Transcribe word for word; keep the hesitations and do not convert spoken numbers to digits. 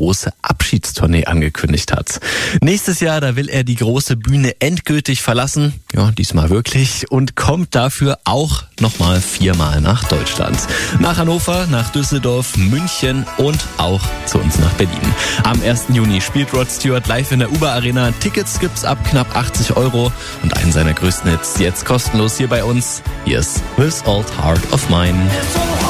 große Abschiedstournee angekündigt hat. Nächstes Jahr, da will er die große Bühne endgültig verlassen, ja, diesmal wirklich, und kommt dafür auch nochmal viermal nach Deutschland. Nach Hannover, nach Düsseldorf, München und auch zu uns nach Berlin. Am ersten Juni spielt Rod Stewart live in der Uber Arena. Tickets gibt's ab knapp achtzig Euro und einen seiner größten Hits jetzt kostenlos hier bei uns. Hier ist This Old Heart of Mine.